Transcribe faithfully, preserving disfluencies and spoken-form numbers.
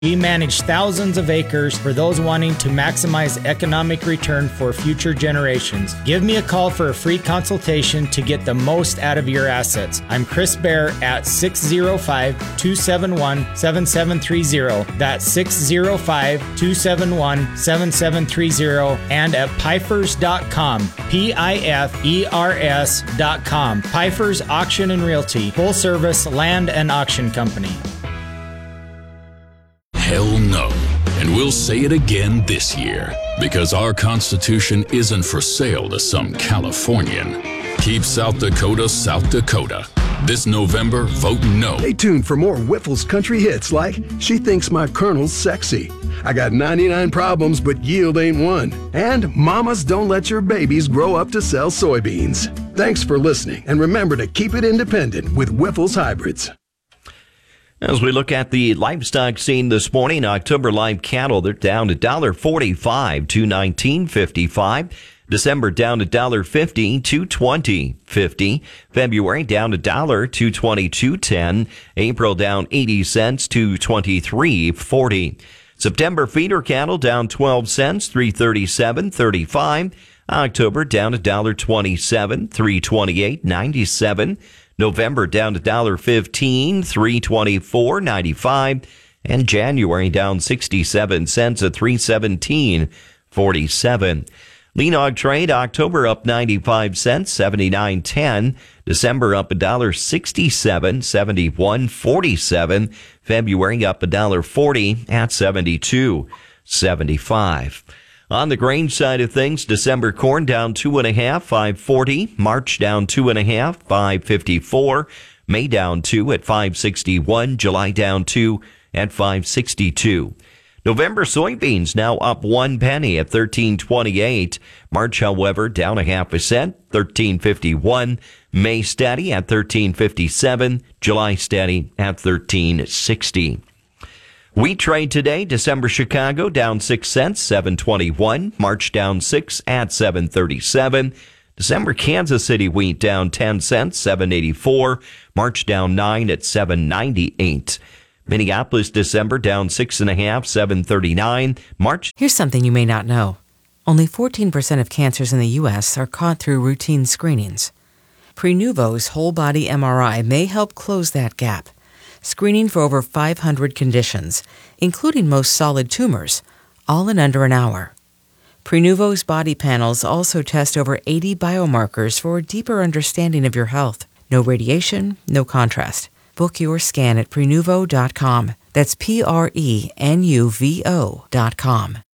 We manage thousands of acres for those wanting to maximize economic return for future generations. Give me a call for a free consultation to get the most out of your assets. I'm Chris Bear at six oh five, two seven one, seven seven three oh. That's six oh five, two seven one, seven seven three oh and at pifers dot com. P I F E R S dot com. Pifers Auction and Realty, full service land and auction company. Hell no. And we'll say it again this year, because our Constitution isn't for sale to some Californian. Keep South Dakota, South Dakota. This November, vote no. Stay tuned for more Whiffles country hits like She Thinks My Colonel's Sexy, I Got ninety-nine Problems But Yield Ain't One, and Mamas Don't Let Your Babies Grow Up to Sell Soybeans. Thanks for listening, and remember to keep it independent with Whiffles Hybrids. As we look at the livestock scene this morning, October live cattle, they're down to one dollar forty-five, two nineteen fifty-five. December down to one dollar fifty, two twenty fifty. February down to one dollar, two twenty-two ten. April down eighty cents, two twenty-three forty. September feeder cattle down twelve cents, three thirty-seven thirty-five. October down to one dollar twenty-seven, three twenty-eight ninety-seven. November down to one dollar fifteen, three twenty-four ninety-five, and January down sixty-seven cents at three seventeen forty-seven. Lean hog trade, October up ninety-five cents, seventy-nine ten. December up one dollar sixty-seven, seventy-one forty-seven. February up one dollar forty at seventy-two seventy-five. On the grain side of things, December corn down two and a half, five forty. March down two and a half, five fifty-four. May down two at five sixty-one. July down two at five sixty-two. November soybeans now up one penny at thirteen twenty-eight. March, however, down a half a cent, thirteen fifty-one. May steady at thirteen fifty-seven. July steady at thirteen sixty. Wheat trade today, December Chicago down six cents, seven twenty-one. March down six at seven thirty-seven. December Kansas City wheat down ten cents, seven eighty-four. March down nine at seven ninety-eight. Minneapolis December down six and a half, seven thirty-nine. March. Here's something you may not know. Only fourteen percent of cancers in the U S are caught through routine screenings. Prenuvo's whole body M R I may help close that gap. Screening for over five hundred conditions, including most solid tumors, all in under an hour. Prenuvo's body panels also test over eighty biomarkers for a deeper understanding of your health. No radiation, no contrast. Book your scan at prenuvo dot com. That's P R E N U V O dot com.